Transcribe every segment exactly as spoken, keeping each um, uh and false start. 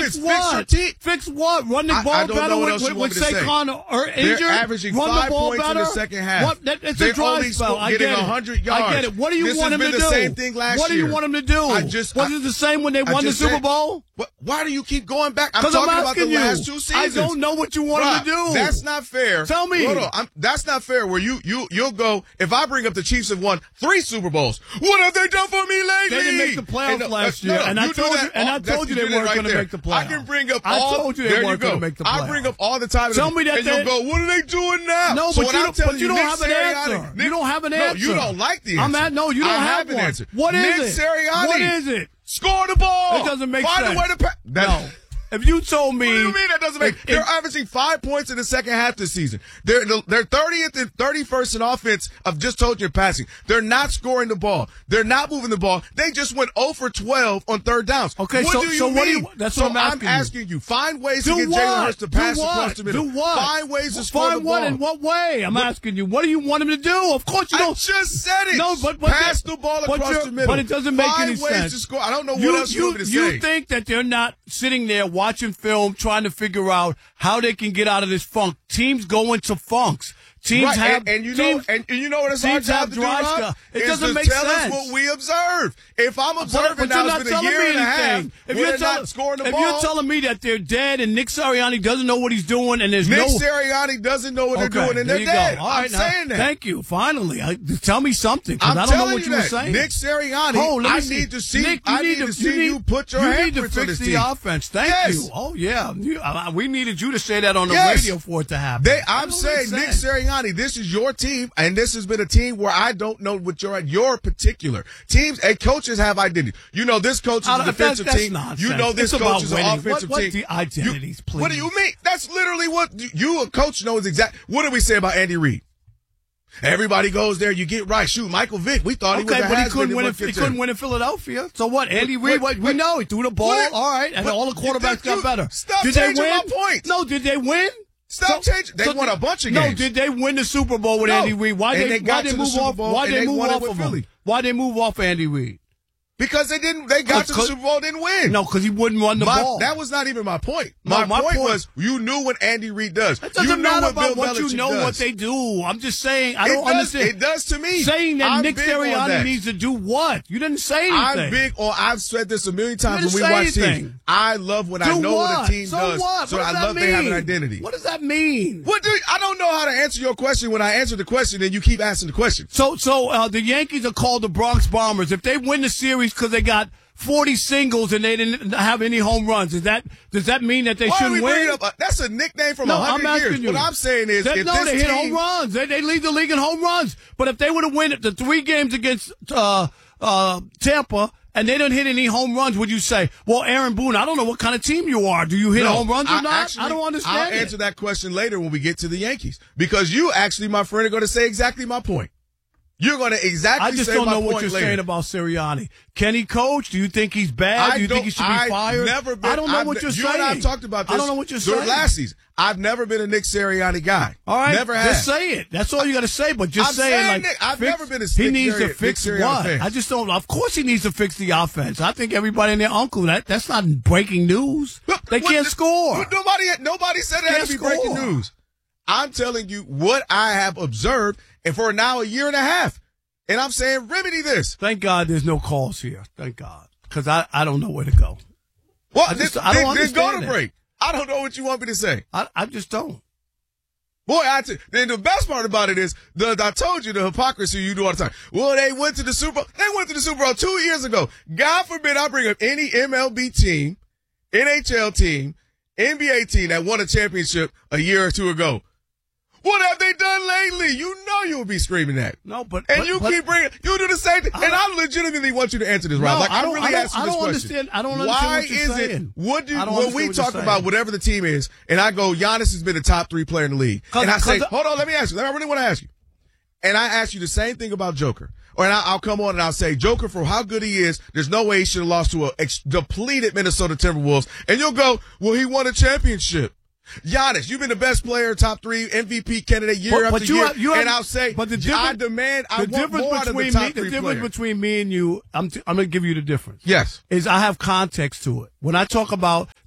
offense. Fix what? Fix your team. Fix what? Run the I- ball I don't better know what with, else you with, want with me to say. Saquon or injured? They're averaging Run five the ball points better? in the second half. What? That, it's They're a dry only spell. sco- I getting get it. one hundred yards. I get it. What do you This want has him been to the do? same thing last what do year. you want him to do? I just- Was I- it the same when they I won the just Super said- Bowl? What, why do you keep going back? I'm Because talking I'm about the asking you. last two seasons. I don't know what you want Bruh, him to do. That's not fair. Tell me. Hold on. I'm, that's not fair where you, you, you'll go, if I bring up the Chiefs have won three Super Bowls, what have they done for me lately? They didn't make the playoffs And, uh, last no, year, no, and I you do told that you- and all- I that's- told you you they did it weren't right gonna there. make the I can playoffs. bring up I all, told you they there weren't you gonna go. make the I playoffs. bring up all the time. Tell me that and they- you'll go, what are they doing now? No, so but what you I'm don't- telling but you don't Nick have an Sirianni- answer. Nick- You don't have an No, answer. you don't like the answer. I'm at, no, you don't I have, have an one. answer. What is Nick it? Sirianni. What is it? Score the ball. It doesn't make Find sense. a way to pass. No. If you told me, What do you mean that doesn't make? It- They're it- averaging five points in the second half this season. They're they're thirtieth and thirty-first in offense. I've just told you in passing. They're not scoring the ball. They're not moving the ball. They just went zero for twelve on third downs. Okay, what so- do you so mean? what do you- that's so what I'm asking you. asking you. Find ways do to get what? Jalen Hurts to pass do what? across the middle. Do what? Find ways to score Find the what? ball. In what way? I'm What- asking you. What do you want him to do? Of course you I don't. just said it. No, but- but pass the- the ball but across you're- the middle. but it doesn't make Find any ways sense. to score. I don't know what You, else you, you, want me to you say. think that they're not sitting there watching film, trying to figure out how they can get out of this funk? Teams go into funks. Teams right, have and, and you teams, know, and, and you know what it's our teams job have to do, dry Rob? stuff. It is doesn't to make tell sense. us what we observe. If I'm But, observing but now, you're it's not been a telling year me and a half anything. If where you're they're telling, not scoring the if ball. you're telling me that they're dead and Nick Sirianni doesn't know what he's doing and there's Nick no Sirianni doesn't know what okay, they're doing, and there they're you dead. go. All right, I'm now, saying that. Thank you. Finally, I, tell me something because I'm I don't know telling what you you were that. saying. Nick Sirianni, Oh, let me I see. need to see. Nick, you I need, need to, to see need, you put your you need to handprints on fix this the team. offense. Thank Yes. you. Oh yeah, you, uh, we needed you to say that on the Yes. radio for it to happen. They, That I'm don't saying, make Nick sense. Sirianni, this is your team, and this has been a team where I don't know what you're at. Your particular teams and coaches have identity. You know, this coach is I a don't- defensive that's team. nonsense. You know, this It's about coach is an winning. offensive What- what team. the identities, You- What do please? you mean? That's literally what you, you a coach, knows exactly. What do we say about Andy Reid? Everybody goes there, you get right. Shoot, Michael Vick, we thought he was Okay, a but he has-been couldn't and win. In, look he at couldn't him. win in Philadelphia. So what? Andy But- Reid, but- what, we know he threw the ball. but- all right, and but all the you- quarterbacks you- got better. stop did they changing win? my point. No, did they win? Stop changing. They won a bunch of No, games. did they win the Super Bowl with No. Andy Reid? Why And they, they why got they to the move Super off? Bowl, Why and they they move won it off with of Philly. him? Why they move off Andy Reid? Because they didn't. They got to the Because- Super Bowl, didn't win. No, because he wouldn't run the My- ball. That was not even my point. No, My, my point, point- was you knew what Andy Reid does. It doesn't you knew matter what about Bill what you Belichick know does. what they do. I'm just saying I It don't does, understand. It does to me. Saying that I'm Nick big on Sirianni that. needs to do what? You didn't say anything. I'm big on. I've said this a million times You when we didn't watch say teams. anything. I love when do I know what? what a team so does. What? So what does I that love mean? they have an identity. What does that mean? What do I don't know how to answer your question when I answer the question and you keep asking the question. So, so uh, the Yankees are called the Bronx Bombers. If they win the series because they got forty singles and they didn't have any home runs, is that does that mean that they Why are we shouldn't win? bringing up? A, that's a nickname from No, a I'm hundred asking years. you. What I'm saying is, They, if no, this they hit team, home runs. They, they lead the league in home runs. But if they would have won the three games against uh, uh, Tampa and they didn't hit any home runs, would you say, well, Aaron Boone, I don't know what kind of team you are. Do you hit No, home runs or I not? actually- I don't understand. I'll it. answer that question later when we get to the Yankees because you actually, my friend, are going to say exactly my point. You're going to exactly I just say don't my know what point you're later. saying about Sirianni. Can he coach? Do you think he's bad? I Do you think don't- he should be I've fired? Never been, I don't know I've what ne- you're you saying. and I have talked about this. I don't know what you're during saying. last season. I've never been a Nick Sirianni guy. All right, never have. just say it. That's all you got to say. But just I'm say saying, it like Nick, I've fix- never been a He Nick needs to Sirianni- fix Nick Sirianni what? fan. I just don't. Of course, he needs to fix the offense. I think everybody and their uncle. That that's not breaking news. But They what can't the- score. but Nobody, nobody said it had Can't to be breaking score. news. I'm telling you what I have observed, and for now a year and a half, and I'm saying remedy this. Thank God there's no calls here. Thank God, because I I don't know where to go. Well, I just- then, I don't then, then go understand to that. break. I don't know what you want me to say. I I just don't. Boy, I t- then the best part about it is the I told you the hypocrisy you do all the time. Well, they went to the Super Bowl. They went to the Super Bowl two years ago. God forbid I bring up any M L B team, N H L team, N B A team that won a championship a year or two ago. What have they done lately? You know you'll be screaming that. No, but And but, you but, keep bringing, you do the same thing. I And I legitimately want you to answer this, Rob. No, like, I I'm don't- really I don't- asking I this don't question. understand- I don't understand Why what you're is saying. it, what do, I don't when understand we what you're talk saying. about whatever the team is, and I go, Giannis has been the top three player in the league. 'Cause- And I say, 'cause- hold on, let me ask you. I really want to ask you. And I ask you the same thing about Joker. Or and I, I'll come on and I'll say, Joker, for how good he is, there's no way he should have lost to a ex- depleted Minnesota Timberwolves. And you'll go, well, he won a championship. Giannis, you've been the best player, top three M V P candidate year But- but after you year. have- you have- and I'll say, but the I difference- demand, I the want difference more out of the between top me, the three difference players. between me and you, I'm t- I'm going to give you the difference. Yes. Is I have context to it. When I talk about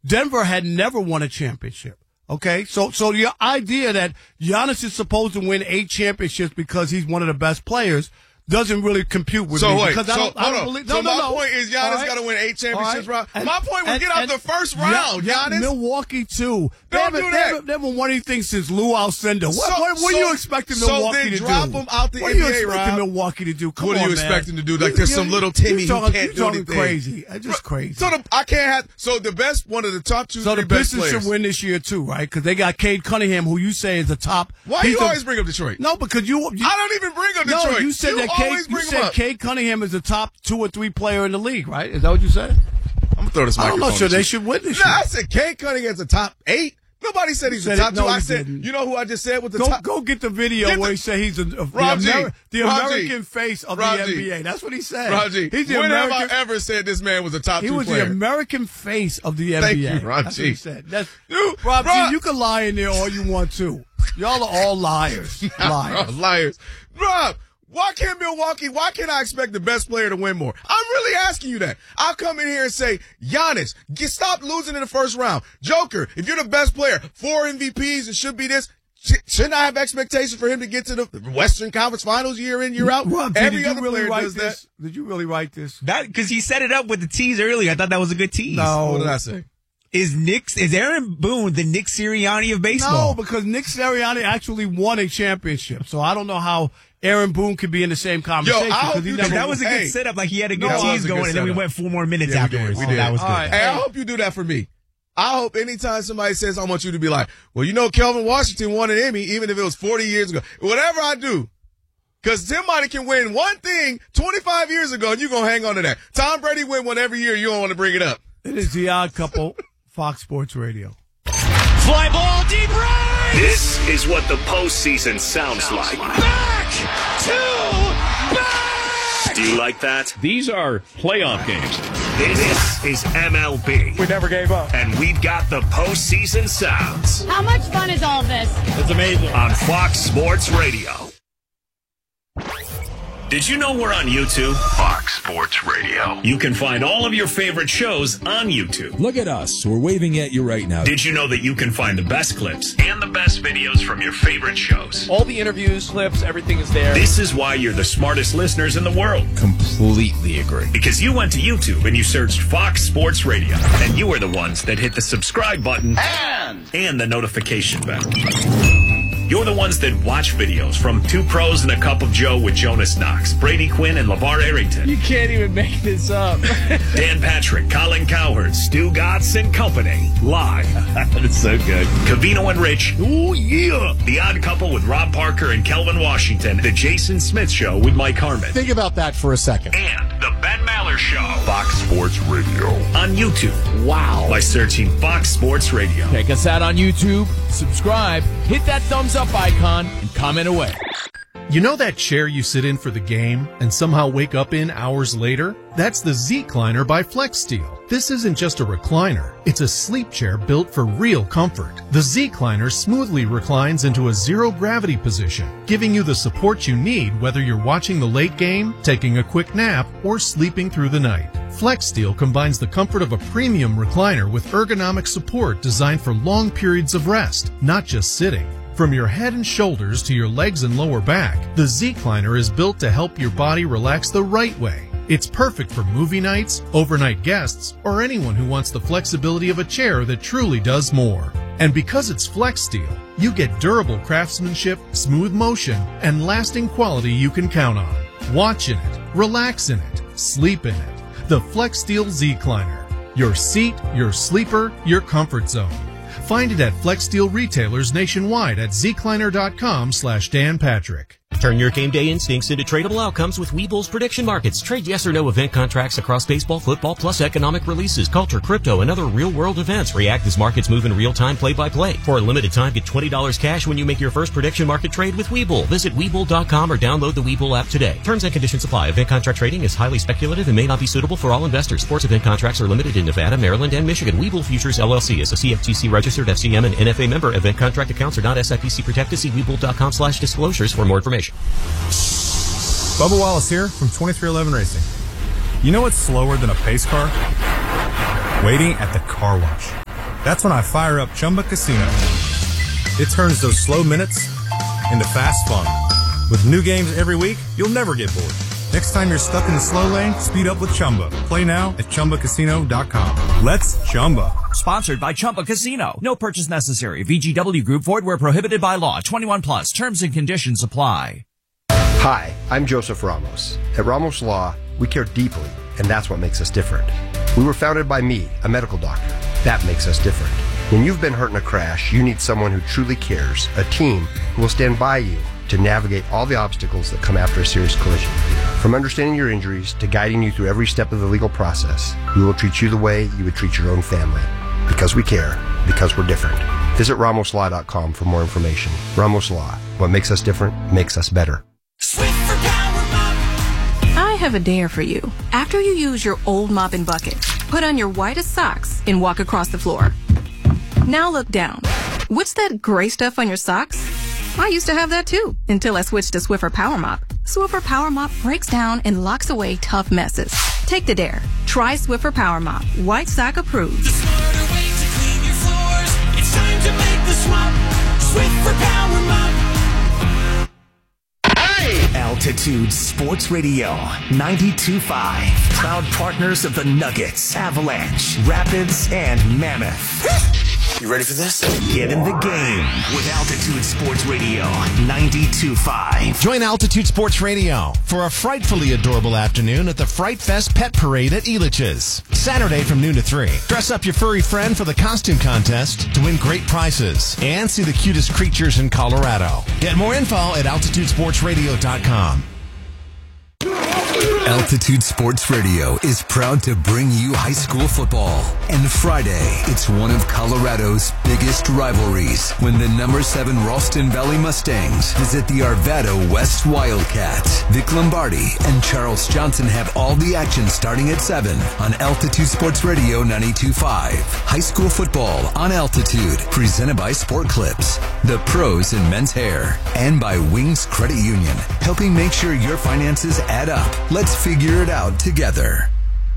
Denver had never won a championship. Okay, so so the idea that Giannis is supposed to win eight championships because he's one of the best players doesn't really compute with so me. Wait, because so I don't, hold I don't on. believe. So No, no, my no. point is Giannis All right. got to win eight championships. All right. Round. And- my point was and- get out and- the first yeah, round, yeah, Giannis. Milwaukee too. They Don't haven't, do they that. haven't, they haven't won anything since Lou Alcindor. What, So- what, what so- are you expecting so Milwaukee then to drop do? him out the what are you N B A, expecting Rob? Milwaukee to do? Come What are you on, expecting man. to do? Like there's You- some little you Timmy who talking- can't you do talking anything. crazy. That's just crazy. So the, I can't have. So the best, one of the top two, So three the best Pistons players. should win this year too, right? Because they got Cade Cunningham, who you say is the top. Why do he's you the- always bring up Detroit? No, because you. you I don't even bring up no, Detroit. you said you that Cade. always You bring him said up. Cade Cunningham is the top two or three player in the league, right? Is that what you said? I'm gonna throw this I'm microphone. not sure at they you. should win this No, year. I said Cade Cunningham's a top eight. Nobody said he's Said the it- top no, two. I he said, didn't. you know who I just said was the Go top. go get the video Get where the- he said he's a, a, the, Rob G. Ameri- the Rob G. American face of Rob the G. N B A. That's what he said. Raji, He's the when American. have I ever said this man was a top he two was player? the American face of the Thank N B A. you, Rob That's G. what he said. That's, You- Rob Rob- G, you can lie in there all you want to. Y'all are all liars. Liars. Oh, liars. Rob, why can't Milwaukee, why can't I expect the best player to win more? I'm really asking you that. I'll come in here and say, Giannis, get, stop losing in the first round. Joker, if you're the best player, four M V Ps, it should be this. Sh- Shouldn't I have expectations for him to get to the Western Conference Finals year in, year out? Rob G, Every did you other really player write does this? that. Did you really write this? That because he set it up with the tease earlier. I thought that was a good tease. No. What did I say? Is Nick is Aaron Boone the Nick Sirianni of baseball? No, because Nick Sirianni actually won a championship. So I don't know how Aaron Boone could be in the same conversation. I hope 'cause he you never did that was a good Hey. setup. Like he had a good No, that was tease a good going, and then we setup. went four more minutes Yeah, we did. afterwards. We Oh, did. that was All good. right. Hey, I hope you do that for me. I hope anytime somebody says I want you to be like, well, you know, Kelvin Washington won an Emmy, even if it was forty years ago. Whatever I do. Because somebody can win one thing twenty-five years ago, and you're going to hang on to that. Tom Brady win one every year. You don't want to bring it up. It is the Odd Couple, Fox Sports Radio. Fly ball deep right. This is what the postseason sounds like. Back to back. Do you like that? These are playoff games. This is M L B. We never gave up. And we've got the postseason sounds How much fun is all this? It's amazing. on Fox Sports Radio. Did you know we're on YouTube? Fox Sports Radio. You can find all of your favorite shows on YouTube. Look at us. We're waving at you right now. Did you know that you can find the best clips and the best videos from your favorite shows? All the interviews, clips, everything is there. This is why you're the smartest listeners in the world. Completely agree. Because you went to YouTube and you searched Fox Sports Radio. And you are the ones that hit the subscribe button and, and the notification bell. You're the ones that watch videos from Two Pros and a Cup of Joe with Jonas Knox, Brady Quinn, and LeVar Arrington. You can't even make this up. Dan Patrick, Colin Cowherd, Stu Gatz and Company. Live. That's so good. Cavino and Rich. Oh, yeah. The Odd Couple with Rob Parker and Kelvin Washington. The Jason Smith Show with Mike Harmon. Think about that for a second. And the Ben Maller Show. Fox Sports Radio. On YouTube. Wow. By searching Fox Sports Radio. Check us out on YouTube, subscribe, hit that thumbs up icon, and comment away. You know that chair you sit in for the game and somehow wake up in hours later? That's the Z-Cliner by FlexSteel. This isn't just a recliner. It's a sleep chair built for real comfort. The Z-Cliner smoothly reclines into a zero-gravity position, giving you the support you need whether you're watching the late game, taking a quick nap, or sleeping through the night. FlexSteel combines the comfort of a premium recliner with ergonomic support designed for long periods of rest, not just sitting. From your head and shoulders to your legs and lower back, the Z-Cliner is built to help your body relax the right way. It's perfect for movie nights, overnight guests, or anyone who wants the flexibility of a chair that truly does more. And because it's FlexSteel, you get durable craftsmanship, smooth motion, and lasting quality you can count on. Watch in it, relax in it, sleep in it. The FlexSteel Z-Cliner. Your seat, your sleeper, your comfort zone. Find it at FlexSteel retailers nationwide at zcliner.com slash Dan Patrick. Turn your game day instincts into tradable outcomes with Webull's prediction markets. Trade yes or no event contracts across baseball, football, plus economic releases, culture, crypto, and other real-world events. React as markets move in real time, play-by-play. For a limited time, get twenty dollars cash when you make your first prediction market trade with Webull. Visit Webull dot com or download the Webull app today. Terms and conditions apply. Event contract trading is highly speculative and may not be suitable for all investors. Sports event contracts are limited in Nevada, Maryland, and Michigan. Webull Futures, L L C is a C F T C-registered F C M and N F A member. Event contract accounts are not S I P C protected. See Webull dot com slash disclosures for more information. Bubba Wallace here from twenty-three eleven Racing. You know what's slower than a pace car? Waiting at the car wash. That's when I fire up Chumba Casino. It turns those slow minutes into fast fun. With new games every week, you'll never get bored. Next time you're stuck in the slow lane, speed up with Chumba. Play now at Chumba Casino dot com. Let's Chumba. Sponsored by Chumba Casino. No purchase necessary. V G W Group. Void where prohibited by law. twenty-one plus. Terms and conditions apply. Hi, I'm Joseph Ramos. At Ramos Law, we care deeply, and that's what makes us different. We were founded by me, a medical doctor. That makes us different. When you've been hurt in a crash, you need someone who truly cares, a team who will stand by you to navigate all the obstacles that come after a serious collision. From understanding your injuries to guiding you through every step of the legal process, we will treat you the way you would treat your own family. Because we care, because we're different. Visit Ramos Law dot com for more information. Ramos Law. What makes us different makes us better. I have a dare for you. After you use your old mop and bucket, put on your whitest socks and walk across the floor. Now look down. What's that gray stuff on your socks? I used to have that too, until I switched to Swiffer Power Mop. Swiffer Power Mop breaks down and locks away tough messes. Take the dare. Try Swiffer Power Mop. White sock approved. The smarter way to clean your floors. It's time to make the swap. Swiffer Power Mop. Altitude Sports Radio ninety-two point five. Proud partners of the Nuggets, Avalanche, Rapids, and Mammoth. You ready for this? Get in the game with Altitude Sports Radio ninety-two point five. Join Altitude Sports Radio for a frightfully adorable afternoon at the Fright Fest Pet Parade at Elitch's. Saturday from noon to three. Dress up your furry friend for the costume contest to win great prizes and see the cutest creatures in Colorado. Get more info at altitude sports radio dot com. Altitude Sports Radio is proud to bring you high school football. And Friday, it's one of Colorado's biggest rivalries when the number seven Ralston Valley Mustangs visit the Arvada West Wildcats. Vic Lombardi and Charles Johnson have all the action starting at seven on Altitude Sports Radio ninety-two point five. High school football on Altitude, presented by Sport Clips, the pros in men's hair, and by Wings Credit Union, helping make sure your finances add up. Let's figure it out together.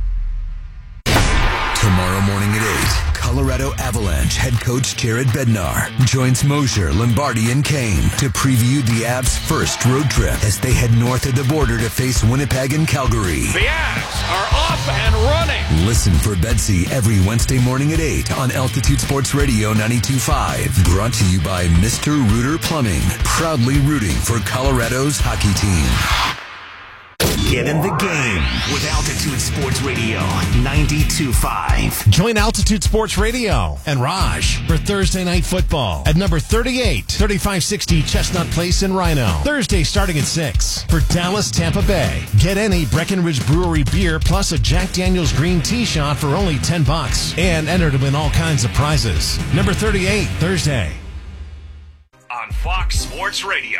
Tomorrow morning at eight, Colorado Avalanche head coach Jared Bednar joins Mosier, Lombardi, and Kane to preview the Avs' first road trip as they head north of the border to face Winnipeg and Calgary. The Avs are off and running. Listen for Betsy every Wednesday morning at eight on Altitude Sports Radio ninety-two point five. Brought to you by Mister Rooter Plumbing, proudly rooting for Colorado's hockey team. Get in the game with Altitude Sports Radio ninety-two point five. Join Altitude Sports Radio and Raj for Thursday Night Football at number thirty-eight, thirty-five sixty Chestnut Place in Rhino. Thursday starting at six for Dallas, Tampa Bay. Get any Breckenridge Brewery beer plus a Jack Daniel's green tea shot for only ten bucks and enter to win all kinds of prizes. Number thirty-eight, Thursday. On Fox Sports Radio.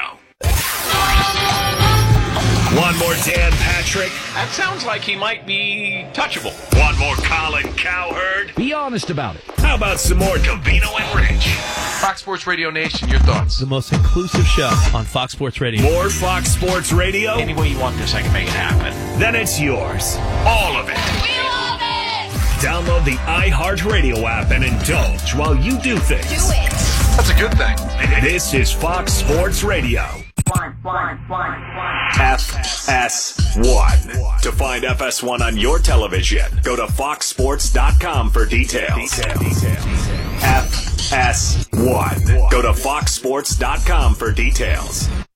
One more Dan Patrick. That sounds like he might be touchable. One more Colin Cowherd. Be honest about it. How about some more Gavino and Rich? Fox Sports Radio Nation, your thoughts? The most inclusive show on Fox Sports Radio. More Fox Sports Radio? Any way you want this, I can make it happen. Then it's yours. All of it. We love it! Download the iHeartRadio app and indulge while you do things. Do it! That's a good thing. This is Fox Sports Radio. F S one. To find F S one on your television, go to fox sports dot com for details. F S one. Go to fox sports dot com for details.